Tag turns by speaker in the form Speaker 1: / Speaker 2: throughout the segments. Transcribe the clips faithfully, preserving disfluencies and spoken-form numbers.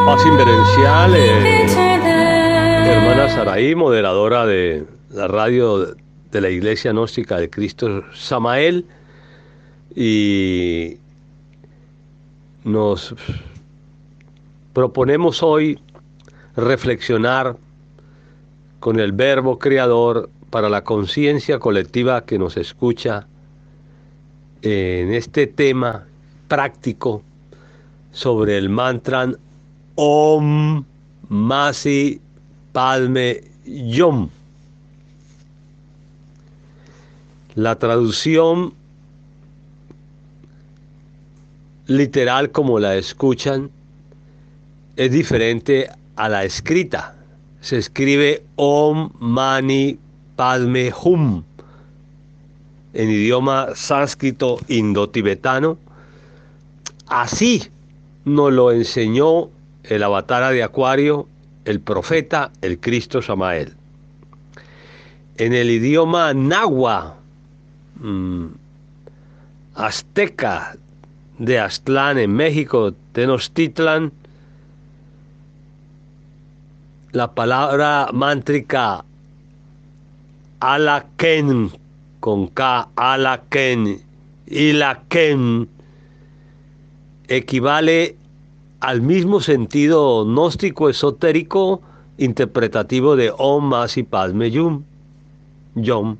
Speaker 1: Paz Inverencial, eh, hermana Saraí, moderadora de la radio de la Iglesia Gnóstica de Cristo Samael, y nos proponemos hoy reflexionar con el Verbo Creador para la conciencia colectiva que nos escucha en este tema práctico sobre el mantra Om Masi Padme Yom. La traducción literal, como la escuchan, es diferente a la escrita. Se escribe Om Mani Padme Hum en idioma sánscrito indotibetano. Así nos lo enseñó el Avatara de Acuario, el profeta, el Cristo Samael. En el idioma náhuatl, mmm, azteca de Aztlán en México, Tenochtitlan, la palabra mántrica Alaken, con K, Alaken, Ilaken, equivale al mismo sentido gnóstico esotérico interpretativo de Om Masi Padme Yum. Yom.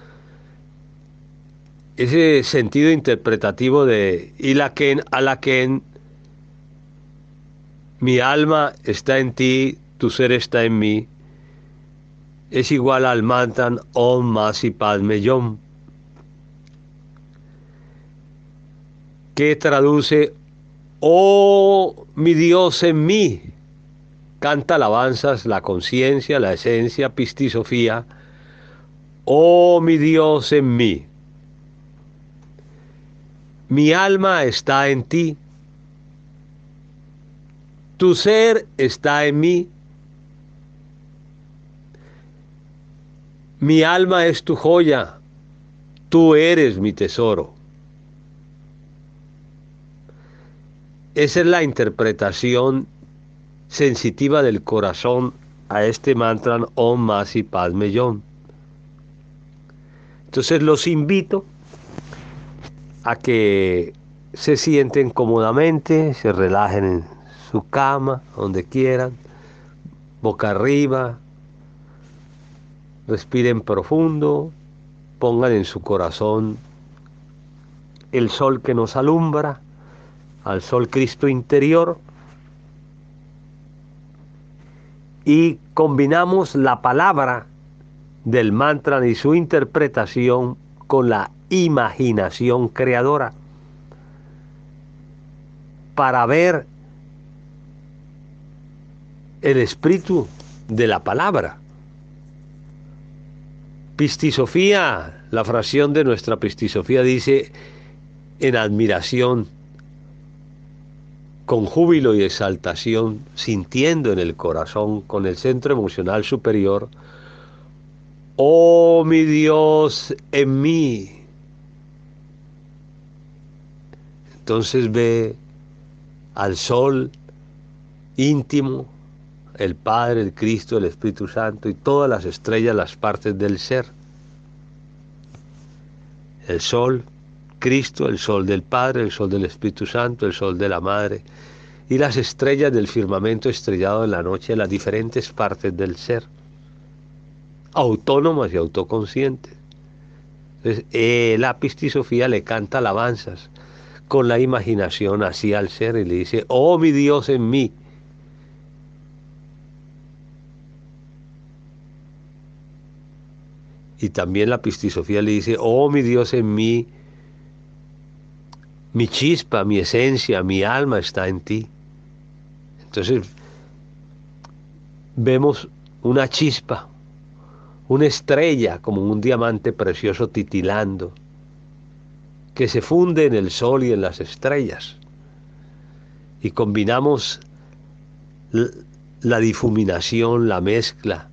Speaker 1: Ese sentido interpretativo de Ilaken, Alaken, mi alma está en ti, tu ser está en mí, es igual al mantra Om Masi Padme Yom, que traduce: oh mi Dios en mí. Canta alabanzas la conciencia, la esencia, pistisofía. Oh mi Dios en mí. Mi alma está en ti. Tu ser está en mí. Mi alma es tu joya. Tú eres mi tesoro. Esa es la interpretación sensitiva del corazón a este mantra Om Masi Padme Yom. Entonces los invito a que se sienten cómodamente, se relajen en su cama, donde quieran, boca arriba, respiren profundo, pongan en su corazón el sol que nos alumbra, al sol Cristo interior, y combinamos la palabra del mantra y su interpretación con la imaginación creadora para ver el espíritu de la palabra. Pistisofía, la fracción de nuestra pistisofía dice en admiración, con júbilo y exaltación, sintiendo en el corazón, con el centro emocional superior: oh mi Dios en mí. Entonces ve al sol íntimo, el Padre, el Cristo, el Espíritu Santo y todas las estrellas, las partes del ser. El sol, Cristo, el sol del Padre, el sol del Espíritu Santo, el sol de la Madre y las estrellas del firmamento estrellado en la noche, las diferentes partes del ser, autónomas y autoconscientes. Entonces, eh, la pistisofía le canta alabanzas con la imaginación así al ser y le dice: oh mi Dios en mí. Y también la pistisofía le dice: oh mi Dios en mí, mi chispa, mi esencia, mi alma está en ti. Entonces vemos una chispa, una estrella como un diamante precioso titilando, que se funde en el sol y en las estrellas. Y combinamos la difuminación, la mezcla,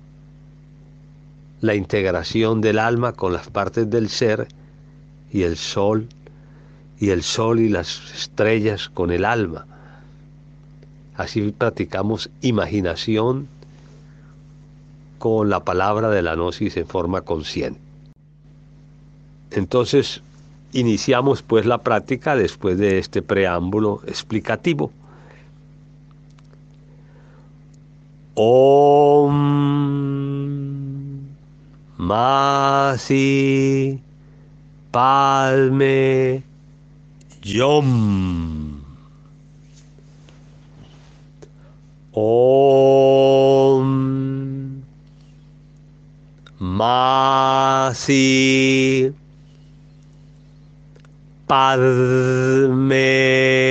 Speaker 1: la integración del alma con las partes del ser, y el sol, y el sol y las estrellas con el alma. Así practicamos imaginación con la palabra de la gnosis en forma consciente. Entonces, iniciamos pues la práctica después de este preámbulo explicativo. Om Masi Padme Yom. Om Masi Padme